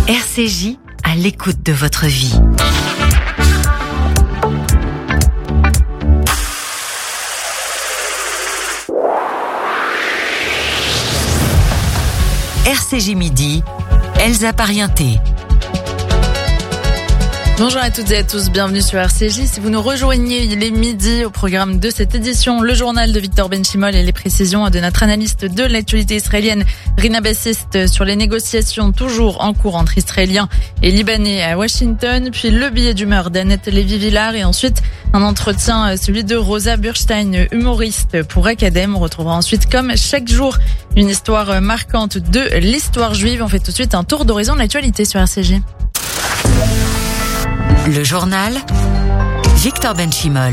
RCJ, à l'écoute de votre vie. RCJ Midi, Elsa Parienté. Bonjour à toutes et à tous, bienvenue sur RCJ. Si vous nous rejoignez, il est midi au programme de cette édition, le journal de Victor Benchimol et les précisions de notre analyste de l'actualité israélienne, Rina Bassist, sur les négociations toujours en cours entre Israéliens et Libanais à Washington, puis le billet d'humeur d'Annette Lévy-Villard et ensuite un entretien, celui de Rosa Burstein, humoriste pour Academ. On retrouvera ensuite, comme chaque jour, une histoire marquante de l'histoire juive. On fait tout de suite un tour d'horizon de l'actualité sur RCJ. Le journal, Victor Benchimol.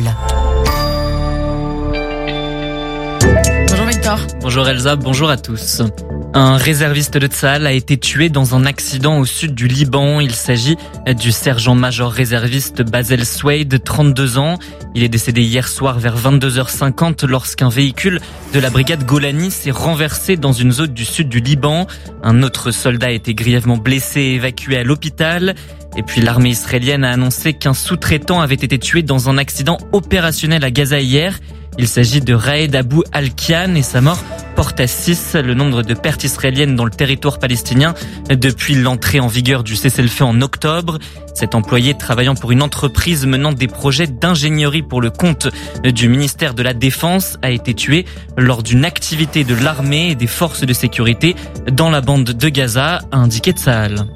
Bonjour Victor. Bonjour Elsa, bonjour à tous. Un réserviste de Tsahal a été tué dans un accident au sud du Liban. Il s'agit du sergent-major réserviste Bazel Swade, 32 ans. Il est décédé hier soir vers 22h50 lorsqu'un véhicule de la brigade Golani s'est renversé dans une zone du sud du Liban. Un autre soldat a été grièvement blessé et évacué à l'hôpital. Et puis l'armée israélienne a annoncé qu'un sous-traitant avait été tué dans un accident opérationnel à Gaza hier. Il s'agit de Raed Abou Al-Kian et sa mort porte à 6 le nombre de pertes israéliennes dans le territoire palestinien depuis l'entrée en vigueur du cessez-le-feu en octobre. Cet employé travaillant pour une entreprise menant des projets d'ingénierie pour le compte du ministère de la Défense a été tué lors d'une activité de l'armée et des forces de sécurité dans la bande de Gaza, a indiqué Tsahal.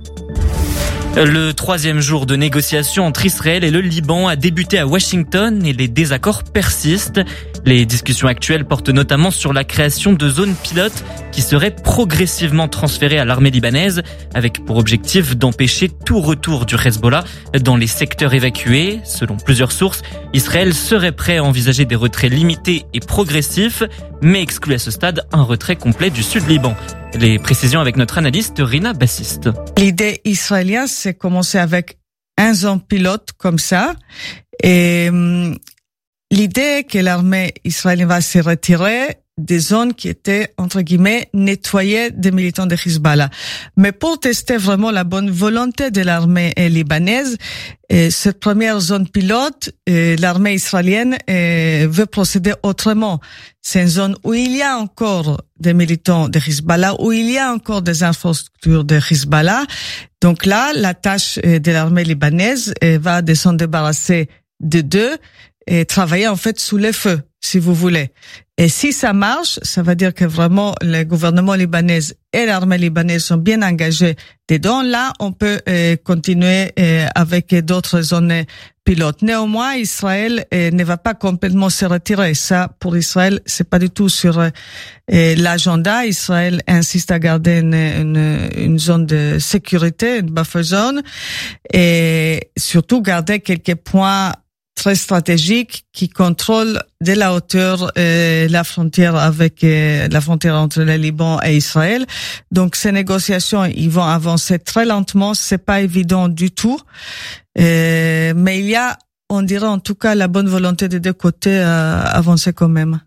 Le troisième jour de négociations entre Israël et le Liban a débuté à Washington et les désaccords persistent. Les discussions actuelles portent notamment sur la création de zones pilotes qui seraient progressivement transférées à l'armée libanaise avec pour objectif d'empêcher tout retour du Hezbollah dans les secteurs évacués. Selon plusieurs sources, Israël serait prêt à envisager des retraits limités et progressifs, mais exclut à ce stade un retrait complet du sud Liban. Les précisions avec notre analyste Rina Bassist. L'idée israélienne, c'est commencer avec un zone pilote comme ça. Et l'idée est que l'armée israélienne va se retirer des zones qui étaient, entre guillemets, nettoyées des militants de Hezbollah. Mais pour tester vraiment la bonne volonté de l'armée libanaise, cette première zone pilote, l'armée israélienne veut procéder autrement. C'est une zone où il y a encore des militants de Hezbollah, où il y a encore des infrastructures de Hezbollah. Donc là, la tâche de l'armée libanaise va de s'en débarrasser de deux et travailler en fait sous le feu, si vous voulez. Et si ça marche, ça veut dire que vraiment le gouvernement libanais et l'armée libanaise sont bien engagés dedans. Là, on peut continuer avec d'autres zones pilotes. Néanmoins, Israël ne va pas complètement se retirer. Ça, pour Israël, c'est pas du tout sur l'agenda. Israël insiste à garder une zone de sécurité, une buffer zone, et surtout garder quelques points très stratégique qui contrôle de la hauteur la frontière avec la frontière entre le Liban et Israël. Donc ces négociations, ils vont avancer très lentement, c'est pas évident du tout. Mais il y a, on dirait en tout cas, la bonne volonté des deux côtés à avancer quand même.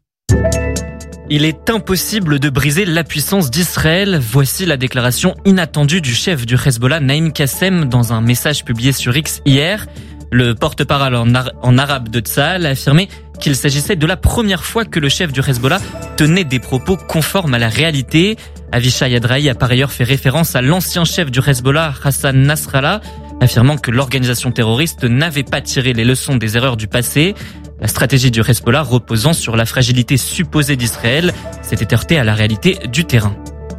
Il est impossible de briser la puissance d'Israël. Voici la déclaration inattendue du chef du Hezbollah, Naïm Kassem, dans un message publié sur X hier. Le porte-parole en arabe de Tsahal a affirmé qu'il s'agissait de la première fois que le chef du Hezbollah tenait des propos conformes à la réalité. Avishai Adrahi a par ailleurs fait référence à l'ancien chef du Hezbollah, Hassan Nasrallah, affirmant que l'organisation terroriste n'avait pas tiré les leçons des erreurs du passé. La stratégie du Hezbollah, reposant sur la fragilité supposée d'Israël, s'était heurtée à la réalité du terrain.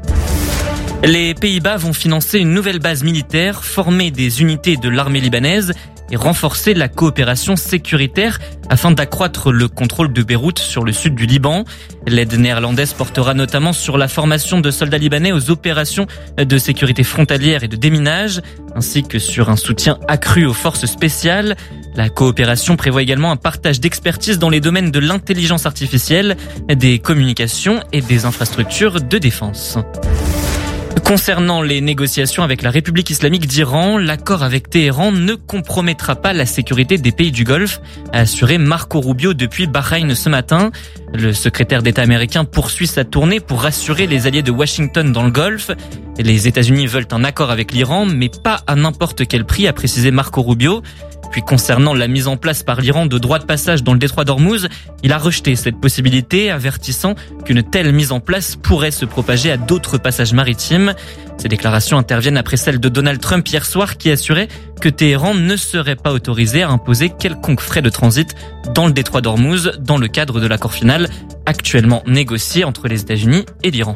Les Pays-Bas vont financer une nouvelle base militaire, former des unités de l'armée libanaise et renforcer la coopération sécuritaire afin d'accroître le contrôle de Beyrouth sur le sud du Liban. L'aide néerlandaise portera notamment sur la formation de soldats libanais aux opérations de sécurité frontalière et de déminage, ainsi que sur un soutien accru aux forces spéciales. La coopération prévoit également un partage d'expertise dans les domaines de l'intelligence artificielle, des communications et des infrastructures de défense. Concernant les négociations avec la République islamique d'Iran, l'accord avec Téhéran ne compromettra pas la sécurité des pays du Golfe, a assuré Marco Rubio depuis Bahreïn ce matin. Le secrétaire d'État américain poursuit sa tournée pour rassurer les alliés de Washington dans le Golfe. Les États-Unis veulent un accord avec l'Iran, mais pas à n'importe quel prix, a précisé Marco Rubio. Puis concernant la mise en place par l'Iran de droits de passage dans le détroit d'Ormuz, il a rejeté cette possibilité, avertissant qu'une telle mise en place pourrait se propager à d'autres passages maritimes. Ces déclarations interviennent après celles de Donald Trump hier soir qui assurait que Téhéran ne serait pas autorisé à imposer quelconque frais de transit dans le détroit d'Ormuz dans le cadre de l'accord final actuellement négocié entre les États-Unis et l'Iran.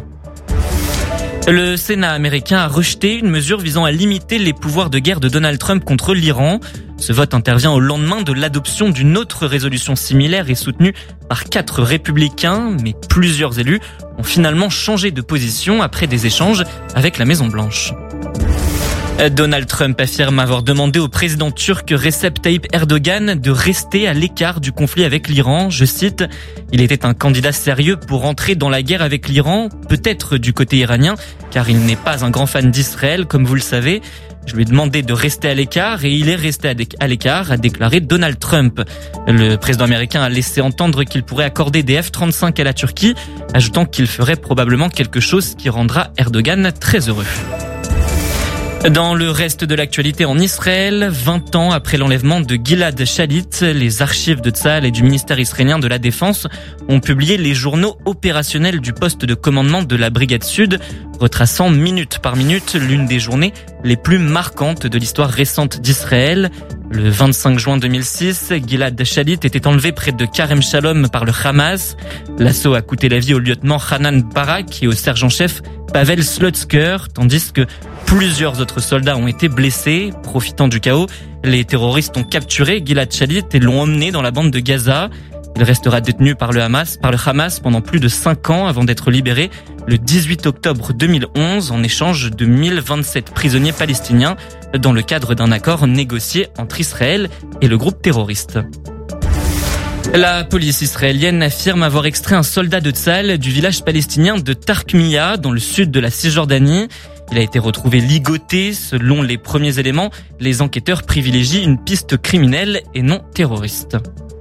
Le Sénat américain a rejeté une mesure visant à limiter les pouvoirs de guerre de Donald Trump contre l'Iran. Ce vote intervient au lendemain de l'adoption d'une autre résolution similaire et soutenue par 4 républicains, mais plusieurs élus ont finalement changé de position après des échanges avec la Maison-Blanche. Donald Trump affirme avoir demandé au président turc Recep Tayyip Erdogan de rester à l'écart du conflit avec l'Iran. Je cite, « Il était un candidat sérieux pour entrer dans la guerre avec l'Iran, peut-être du côté iranien, car il n'est pas un grand fan d'Israël, comme vous le savez. Je lui ai demandé de rester à l'écart et il est resté à l'écart, a déclaré Donald Trump. Le président américain a laissé entendre qu'il pourrait accorder des F-35 à la Turquie, ajoutant qu'il ferait probablement quelque chose qui rendra Erdogan très heureux. Dans le reste de l'actualité en Israël, 20 ans après l'enlèvement de Gilad Shalit, les archives de Tzahal et du ministère israélien de la Défense ont publié les journaux opérationnels du poste de commandement de la Brigade Sud, retraçant minute par minute l'une des journées les plus marquantes de l'histoire récente d'Israël. Le 25 juin 2006, Gilad Shalit était enlevé près de Karem Shalom par le Hamas. L'assaut a coûté la vie au lieutenant Hanan Barak et au sergent-chef Pavel Slutzker, tandis que plusieurs autres soldats ont été blessés. Profitant du chaos, les terroristes ont capturé Gilad Shalit et l'ont emmené dans la bande de Gaza. Il restera détenu par le Hamas pendant plus de 5 ans avant d'être libéré le 18 octobre 2011 en échange de 1027 prisonniers palestiniens dans le cadre d'un accord négocié entre Israël et le groupe terroriste. La police israélienne affirme avoir extrait un soldat de Tzahal du village palestinien de Tarkmiya dans le sud de la Cisjordanie. Il a été retrouvé ligoté. Selon les premiers éléments, les enquêteurs privilégient une piste criminelle et non terroriste.